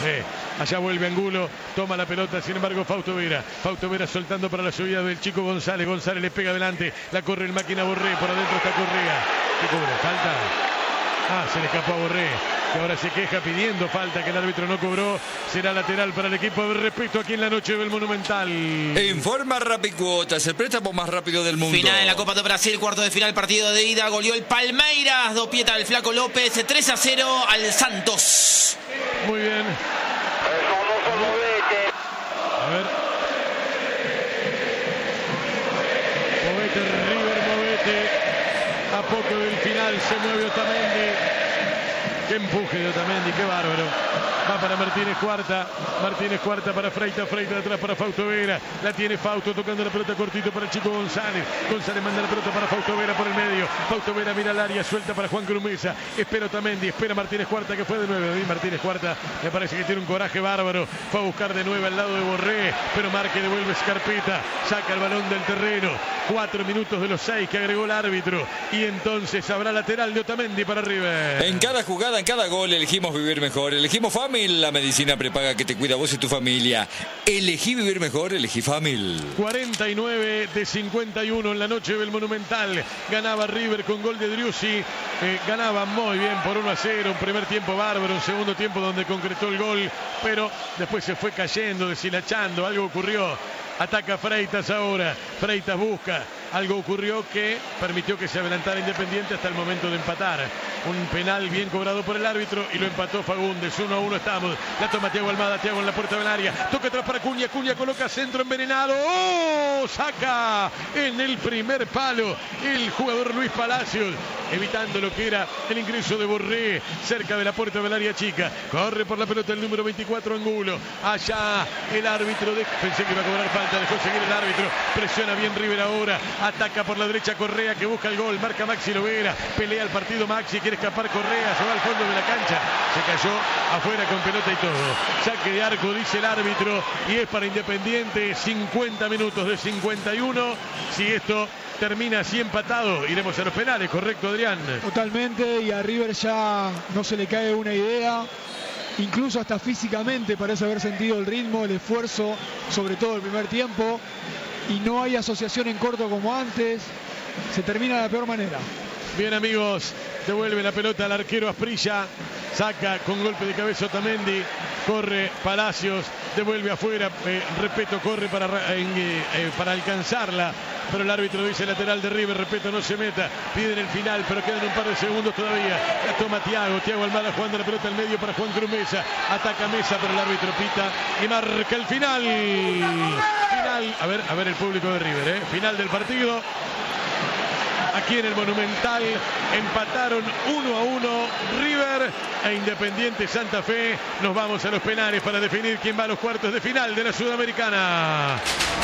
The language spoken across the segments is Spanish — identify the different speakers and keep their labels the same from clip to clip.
Speaker 1: Allá vuelve Angulo, toma la pelota, sin embargo Fausto Vera soltando para la subida del chico González. González le pega adelante, la corre el máquina Borré, por adentro está Correa. ¿Qué cubre? ¿Falta? Se le escapó a Borré, que ahora se queja pidiendo falta que el árbitro no cobró. Será lateral para el equipo de Respeto aquí en la noche del Monumental.
Speaker 2: Informa Rapicuotas, el préstamo más rápido del mundo.
Speaker 3: Final en la Copa do Brasil, cuarto de final, partido de ida. Goleó el Palmeiras, dopieta del Flaco López, 3-0 al Santos.
Speaker 1: Muy bien.
Speaker 4: El famoso Movete.
Speaker 1: A ver. Movete, River Movete. A poco del final se mueve Otamendi. Qué empuje de Otamendi, qué bárbaro. Va para Martínez Cuarta para Freitas de atrás para Fausto Vera. La tiene Fausto tocando la pelota cortito para el chico González. González manda la pelota para Fausto Vera por el medio. Fausto Vera mira al área, suelta para Juan Cruz Mesa. Espera Otamendi, espera Martínez Cuarta que fue de 9. Y Martínez Cuarta me parece que tiene un coraje bárbaro. Fue a buscar de 9 al lado de Borré, pero Marque devuelve Scarpeta. Saca el balón del terreno. 4 minutos de los 6 que agregó el árbitro. Y entonces habrá lateral de Otamendi para River.
Speaker 2: En cada jugada, en cada gol elegimos vivir mejor. Elegimos Famil, la medicina prepaga que te cuida a vos y tu familia. Elegí vivir mejor, elegí Famil.
Speaker 1: 49 de 51 en la noche del Monumental. Ganaba River con gol de Driussi. Ganaba muy bien por 1-0. Un primer tiempo bárbaro, un segundo tiempo donde concretó el gol, pero después se fue cayendo, deshilachando. Algo ocurrió. Ataca Freitas ahora. Freitas busca. Algo ocurrió que permitió que se adelantara Independiente hasta el momento de empatar. Un penal bien cobrado por el árbitro y lo empató Fagundes. 1-1 estamos. La toma Thiago Almada. Thiago en la puerta del área. Toca atrás para Cunha. Cunha coloca centro envenenado. ¡Oh! Saca en el primer palo el jugador Luis Palacios, evitando lo que era el ingreso de Borré cerca de la puerta del área chica. Corre por la pelota el número 24 Angulo. Allá el árbitro. Pensé que iba a cobrar falta. Dejó seguir el árbitro. Presiona bien River ahora. Ataca por la derecha Correa que busca el gol. Marca Maxi Lovera. Pelea el partido Maxi. Quiere escapar Correa. Se va al fondo de la cancha. Se cayó afuera con pelota y todo. Saque de arco dice el árbitro. Y es para Independiente. 50 minutos de 51. Si esto termina así empatado, iremos a los penales. ¿Correcto, Adrián?
Speaker 5: Totalmente. Y a River ya no se le cae una idea. Incluso hasta físicamente parece haber sentido el ritmo, el esfuerzo, sobre todo el primer tiempo. Y no hay asociación en corto como antes. Se termina de la peor manera.
Speaker 1: Bien, amigos, devuelve la pelota al arquero Asprilla. Saca con golpe de cabeza Otamendi. Corre Palacios, devuelve afuera. Respeto corre para alcanzarla. Pero el árbitro dice lateral de River. Respeto no se meta. Piden el final, pero quedan un par de segundos todavía. La toma Thiago Almada jugando la pelota al medio para Juan Cruz Mesa. Ataca Mesa, pero el árbitro pita y marca el final. Final. A ver el público de River. Final del partido. Aquí en el Monumental empataron 1-1 River e Independiente Santa Fe. Nos vamos a los penales para definir quién va a los cuartos de final de la Sudamericana.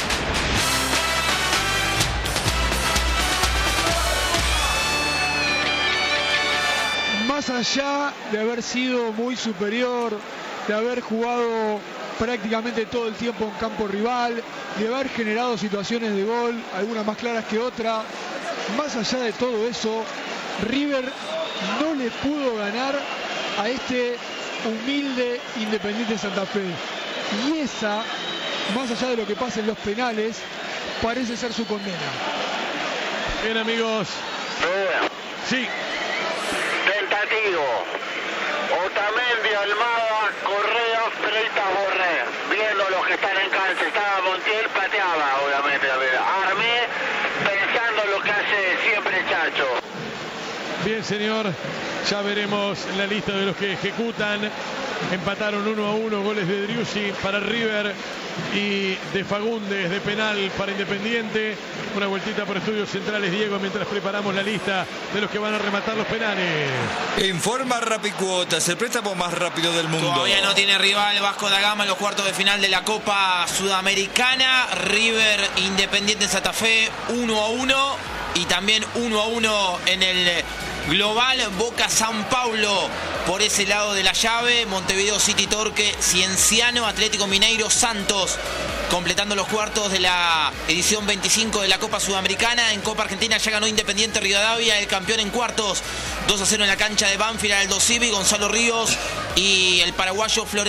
Speaker 5: Más allá de haber sido muy superior, de haber jugado prácticamente todo el tiempo en campo rival, de haber generado situaciones de gol, algunas más claras que otras, más allá de todo eso, River no le pudo ganar a este humilde Independiente Santa Fe. Y esa, más allá de lo que pasa en los penales, parece ser su condena.
Speaker 1: Bien, amigos. Sí.
Speaker 4: Tentativo. Otamendi, Almada, Correa, Freitas, Borré. Viendo los que están en cancha. Estaba Montiel, pateaba, obviamente. A ver, Armé, pensando lo que hace siempre Chacho.
Speaker 1: Bien, señor. Ya veremos la lista de los que ejecutan. Empataron 1-1, goles de Driussi para River y de Fagundes de penal para Independiente. Una vueltita por Estudios Centrales, Diego, mientras preparamos la lista de los que van a rematar los penales.
Speaker 2: Informa Rapicuotas, el préstamo más rápido del mundo.
Speaker 3: Todavía no tiene rival Vasco da Gama en los cuartos de final de la Copa Sudamericana. River Independiente Santa Fe 1-1 y también 1-1 en el global. Boca San Paulo por ese lado de la llave. Montevideo City Torque, Cienciano, Atlético Mineiro, Santos. Completando los cuartos de la edición 25 de la Copa Sudamericana. En Copa Argentina ya ganó Independiente Rivadavia, el campeón en cuartos. 2-0 en la cancha de Banfield, Aldo Civi, Gonzalo Ríos y el paraguayo Flores.